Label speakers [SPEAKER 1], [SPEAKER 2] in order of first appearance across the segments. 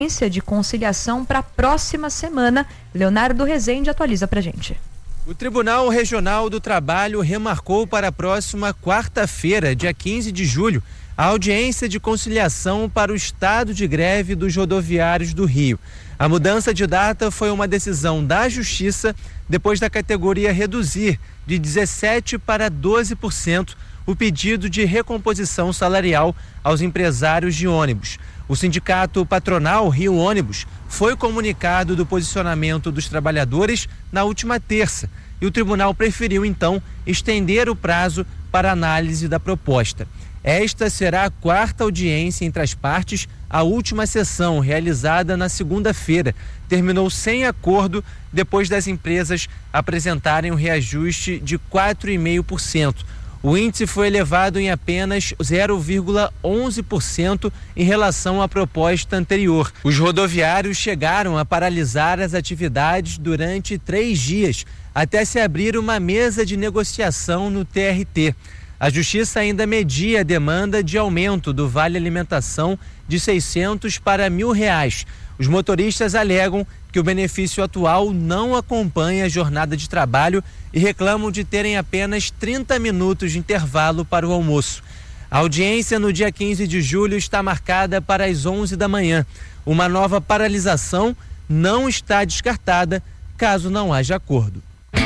[SPEAKER 1] de conciliação para a próxima semana. Leonardo Rezende atualiza pra gente.
[SPEAKER 2] O Tribunal Regional do Trabalho remarcou para a próxima quarta-feira, dia 15 de julho, a audiência de conciliação para o estado de greve dos rodoviários do Rio. A mudança de data foi uma decisão da Justiça depois da categoria reduzir de 17% para 12% o pedido de recomposição salarial aos empresários de ônibus. O sindicato patronal Rio Ônibus foi comunicado do posicionamento dos trabalhadores na última terça e o tribunal preferiu então estender o prazo para análise da proposta. Esta será a quarta audiência entre as partes. A última sessão, realizada na segunda-feira, terminou sem acordo depois das empresas apresentarem um reajuste de 4,5%. O índice foi elevado em apenas 0,11% em relação à proposta anterior. Os rodoviários chegaram a paralisar as atividades durante 3 dias, até se abrir uma mesa de negociação no TRT. A Justiça ainda media a demanda de aumento do Vale Alimentação de R$600 para R$1.000. Os motoristas alegam que o benefício atual não acompanha a jornada de trabalho e reclamam de terem apenas 30 minutos de intervalo para o almoço. A audiência no dia 15 de julho está marcada para as 11 da manhã. Uma nova paralisação não está descartada caso não haja acordo.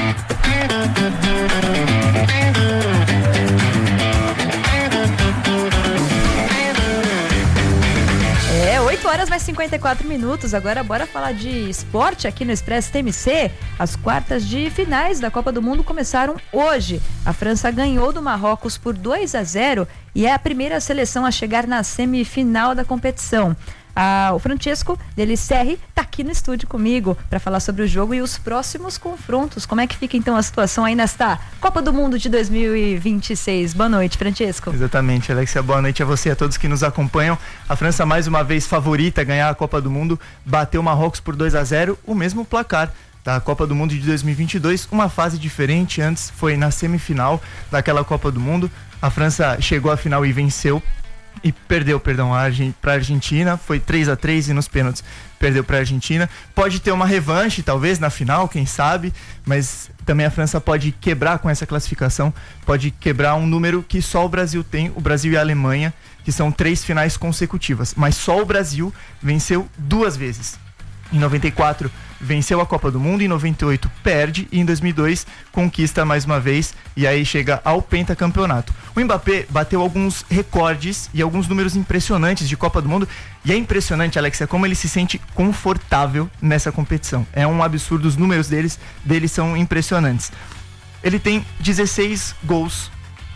[SPEAKER 1] 8 horas mais 54 minutos. Agora bora falar de esporte aqui no Expresso TMC. As quartas de finais da Copa do Mundo começaram hoje. A França ganhou do Marrocos por 2-0 e é a primeira seleção a chegar na semifinal da competição. O Francesco Delisserri está aqui no estúdio comigo para falar sobre o jogo e os próximos confrontos. Como é que fica então a situação aí nesta Copa do Mundo de 2026? Boa noite, Francesco.
[SPEAKER 3] Exatamente, Alexia, boa noite a você e a todos que nos acompanham. A França, mais uma vez favorita a ganhar a Copa do Mundo, bateu o Marrocos por 2-0, o mesmo placar da Copa do Mundo de 2022, uma fase diferente. Antes foi na semifinal daquela Copa do Mundo, a França chegou à final e venceu. E perdeu, para a Argentina, foi 3-3 e nos pênaltis perdeu para a Argentina. Pode ter uma revanche, talvez, na final, quem sabe, mas também a França pode quebrar com essa classificação, pode quebrar um número que só o Brasil tem, o Brasil e a Alemanha, que são 3 finais consecutivas, mas só o Brasil venceu 2 vezes. Em 94 venceu a Copa do Mundo, em 98 perde e em 2002 conquista mais uma vez e aí chega ao pentacampeonato. O Mbappé bateu alguns recordes e alguns números impressionantes de Copa do Mundo e é impressionante, Alexia, como ele se sente confortável nessa competição. É um absurdo, os números deles são impressionantes. Ele tem 16 gols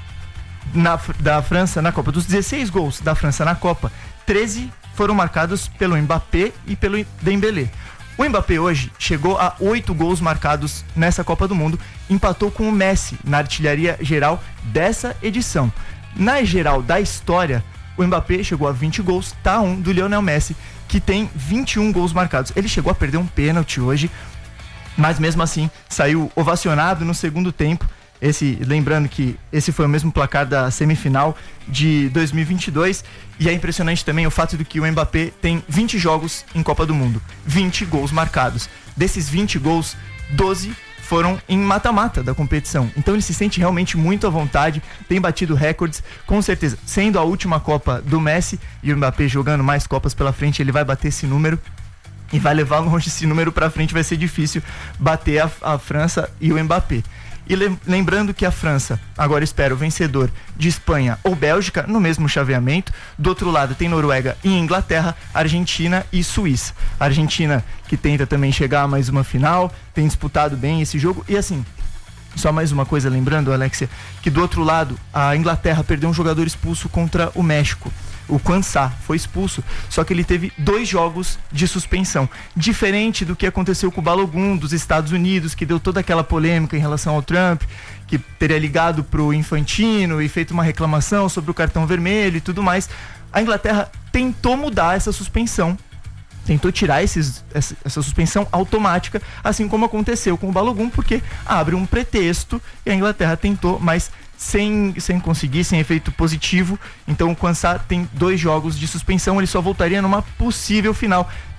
[SPEAKER 3] da França na Copa. Dos 16 gols da França na Copa, 13 foram marcados pelo Mbappé e pelo Dembélé. O Mbappé hoje chegou a 8 gols marcados nessa Copa do Mundo, empatou com o Messi na artilharia geral dessa edição. Na geral da história, o Mbappé chegou a 20 gols, tá a 1 do Lionel Messi, que tem 21 gols marcados. Ele chegou a perder um pênalti hoje, mas mesmo assim saiu ovacionado no segundo tempo. Lembrando que esse foi o mesmo placar da semifinal de 2022 e é impressionante também o fato de que o Mbappé tem 20 jogos em Copa do Mundo, 20 gols marcados. Desses 20 gols, 12 foram em mata-mata da competição. Então ele se sente realmente muito à vontade, tem batido recordes, com certeza. Sendo a última Copa do Messi e o Mbappé jogando mais Copas pela frente, ele vai bater esse número e vai levar longe esse número para frente. Vai ser difícil bater a França e o Mbappé. E lembrando que a França agora espera o vencedor de Espanha ou Bélgica no mesmo chaveamento. Do outro lado tem Noruega e Inglaterra, Argentina e Suíça. A Argentina que tenta também chegar a mais uma final, tem disputado bem esse jogo. E assim, só mais uma coisa, lembrando, Alexia, que do outro lado a Inglaterra perdeu um jogador expulso contra o México. O Quansá foi expulso, só que ele teve 2 jogos de suspensão. Diferente do que aconteceu com o Balogun dos Estados Unidos, que deu toda aquela polêmica em relação ao Trump, que teria ligado pro Infantino e feito uma reclamação sobre o cartão vermelho e tudo mais. A Inglaterra tentou mudar essa suspensão, tentou tirar essa suspensão automática, assim como aconteceu com o Balogun, porque abre um pretexto e a Inglaterra tentou, mas sem efeito positivo. Então o Quansah tem 2 jogos de suspensão, ele só voltaria numa possível final.